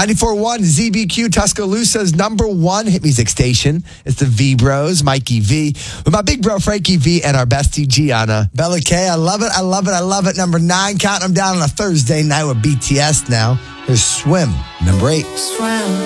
94.1 ZBQ, Tuscaloosa's number one hit music station. It's the V Bros, Mikey V, with my big bro Frankie V and our bestie Gianna. Bella K, I love it, I love it, I love it. Number 9, counting them down on a Thursday night with BTS now. Here's Swim, number 8. Swim.